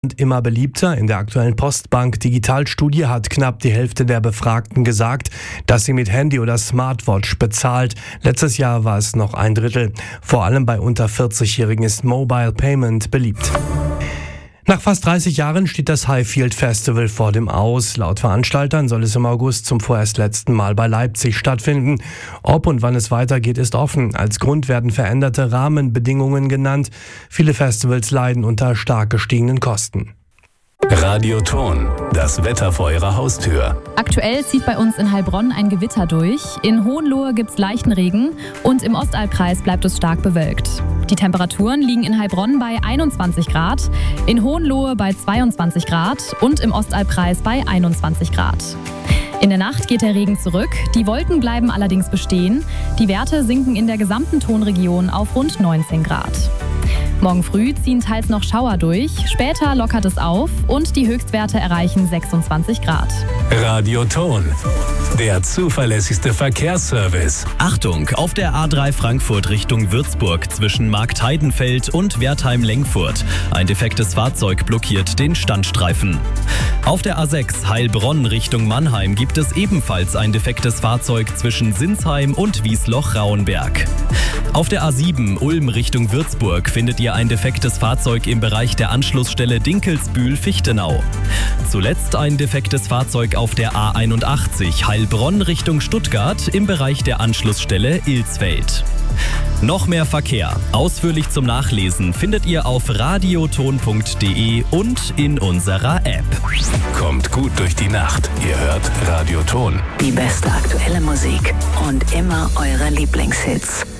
Und immer beliebter. In der aktuellen Postbank Digitalstudie hat knapp die Hälfte der Befragten gesagt, dass sie mit Handy oder Smartwatch bezahlt. Letztes Jahr war es noch 1/3. Vor allem bei unter 40-Jährigen ist Mobile Payment beliebt. Nach fast 30 Jahren steht das Highfield Festival vor dem Aus. Laut Veranstaltern soll es im August zum vorerst letzten Mal bei Leipzig stattfinden. Ob und wann es weitergeht, ist offen. Als Grund werden veränderte Rahmenbedingungen genannt. Viele Festivals leiden unter stark gestiegenen Kosten. Radioton, das Wetter vor Ihrer Haustür. Aktuell zieht bei uns in Heilbronn ein Gewitter durch. In Hohenlohe gibt's leichten Regen und im Ostalbkreis bleibt es stark bewölkt. Die Temperaturen liegen in Heilbronn bei 21 Grad, in Hohenlohe bei 22 Grad und im Ostalbkreis bei 21 Grad. In der Nacht geht der Regen zurück, die Wolken bleiben allerdings bestehen. Die Werte sinken in der gesamten Tonregion auf rund 19 Grad. Morgen früh ziehen teils noch Schauer durch, später lockert es auf und die Höchstwerte erreichen 26 Grad. Radioton, der zuverlässigste Verkehrsservice. Achtung, auf der A3 Frankfurt Richtung Würzburg zwischen Marktheidenfeld und Wertheim-Lengfurt. Ein defektes Fahrzeug blockiert den Standstreifen. Auf der A6 Heilbronn Richtung Mannheim gibt es ebenfalls ein defektes Fahrzeug zwischen Sinsheim und Wiesloch-Rauenberg. Auf der A7 Ulm Richtung Würzburg findet ihr ein defektes Fahrzeug im Bereich der Anschlussstelle Dinkelsbühl-Fichtenau. Zuletzt ein defektes Fahrzeug auf der A81 Heilbronn Richtung Stuttgart im Bereich der Anschlussstelle Ilsfeld. Noch mehr Verkehr, ausführlich zum Nachlesen, findet ihr auf radioton.de und in unserer App. Kommt gut durch die Nacht. Ihr hört Radioton. Die beste aktuelle Musik und immer eure Lieblingshits.